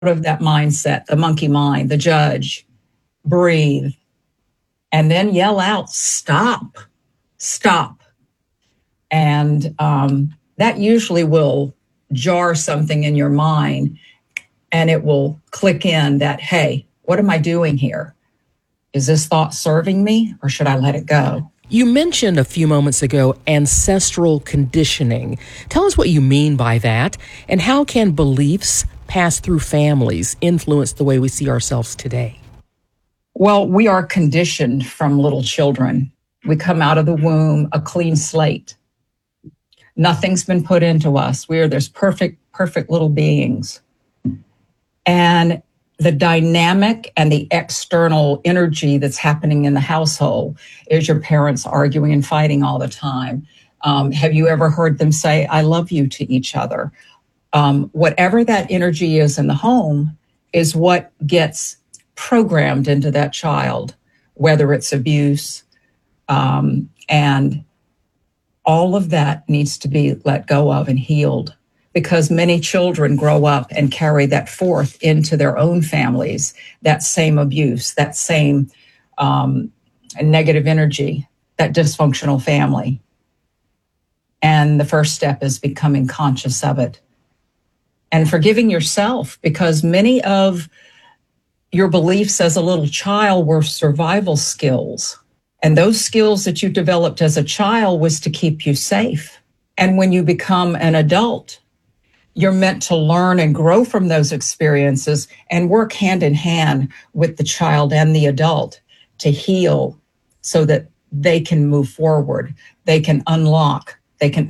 of that mindset, the monkey mind, the judge, breathe, and then yell out, stop, stop. And that usually will jar something in your mind, and it will click in that, hey, what am I doing here? Is this thought serving me, or should I let it go? You mentioned a few moments ago ancestral conditioning. Tell us what you mean by that, and how can beliefs passed through families influence the way we see ourselves today? Well, we are conditioned from little children. We come out of the womb a clean slate. Nothing's been put into us. We are this perfect little beings. And the dynamic and the external energy that's happening in the household is your parents arguing and fighting all the time. Have you ever heard them say, I love you to each other? Whatever that energy is in the home is what gets programmed into that child, whether it's abuse, and all of that needs to be let go of and healed, because many children grow up and carry that forth into their own families, that same abuse, that same negative energy, that dysfunctional family. And the first step is becoming conscious of it and forgiving yourself, because many of your beliefs as a little child were survival skills. And those skills that you developed as a child was to keep you safe. And when you become an adult, you're meant to learn and grow from those experiences and work hand in hand with the child and the adult to heal so that they can move forward. They can unlock, they can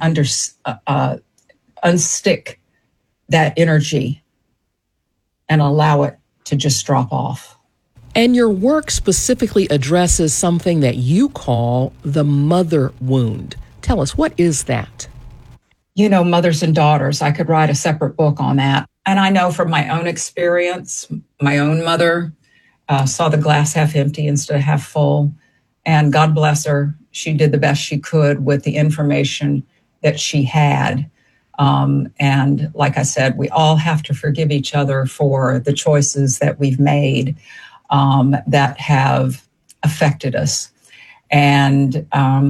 unstick that energy and allow it to just drop off. And your work specifically addresses something that you call the mother wound. Tell us, what is that? You know, mothers and daughters, I could write a separate book on that. And I know from my own experience, my own mother saw the glass half empty instead of half full. And God bless her, she did the best she could with the information that she had. And like I said, we all have to forgive each other for the choices that we've made that have affected us. And,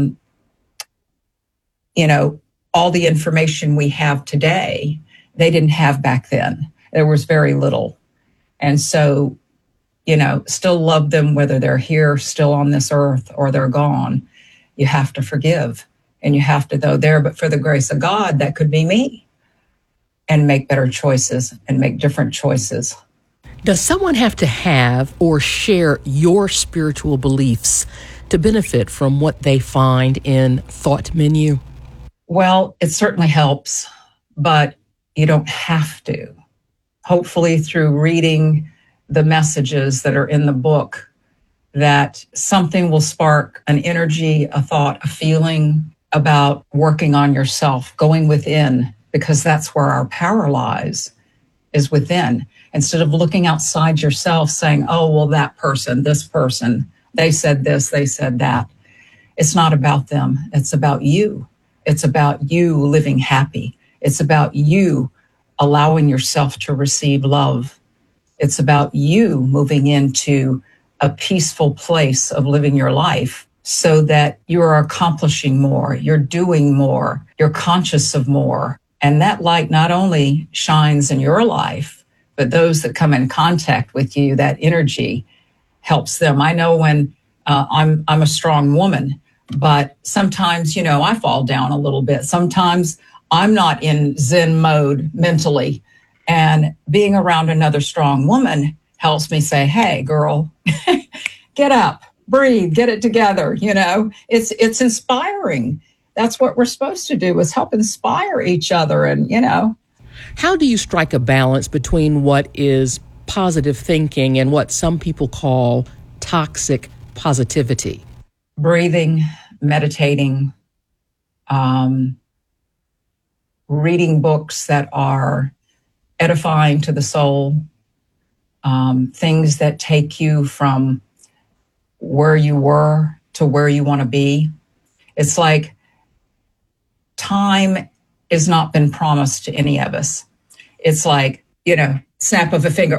you know, all the information we have today, they didn't have back then. There was very little. And so, you know, still love them, whether they're here still on this earth or they're gone. You have to forgive, and you have to go there. But for the grace of God, that could be me, and make better choices and make different choices. Does someone have to have or share your spiritual beliefs to benefit from what they find in Thought Menu? Well, it certainly helps, but you don't have to. Hopefully, through reading the messages that are in the book, that something will spark an energy, a thought, a feeling about working on yourself, going within, because that's where our power lies, is within. Instead of looking outside yourself saying, oh, well, that person, this person, they said this, they said that. It's not about them. It's about you. It's about you living happy. It's about you allowing yourself to receive love. It's about you moving into a peaceful place of living your life so that you're accomplishing more, you're doing more, you're conscious of more. And that light not only shines in your life, but those that come in contact with you, that energy helps them. I know when I'm a strong woman, but sometimes, you know, I fall down a little bit. Sometimes I'm not in Zen mode mentally. And being around another strong woman helps me say, hey, girl, get up, breathe, get it together. You know, it's inspiring. That's what we're supposed to do, is help inspire each other. And, you know. How do you strike a balance between what is positive thinking and what some people call toxic positivity? Breathing, meditating, reading books that are edifying to the soul, things that take you from where you were to where you want to be. It's like time has not been promised to any of us. It's like, you know, snap of a finger.